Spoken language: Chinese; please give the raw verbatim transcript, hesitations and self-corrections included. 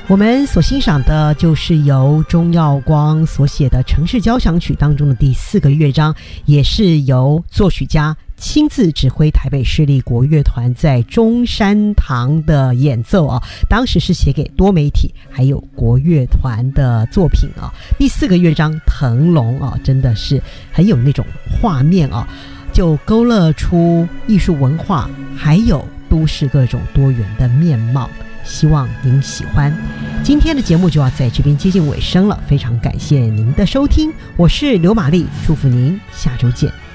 我们所欣赏的就是由钟耀光所写的《城市交响曲》当中的第四个乐章，也是由作曲家亲自指挥台北市立国乐团在中山堂的演奏啊，当时是写给多媒体还有国乐团的作品啊。第四个乐章《腾龙》啊，真的是很有那种画面啊，就勾勒出艺术文化还有都市各种多元的面貌。希望您喜欢。今天的节目就要在这边接近尾声了，非常感谢您的收听，我是刘玛丽，祝福您下周见。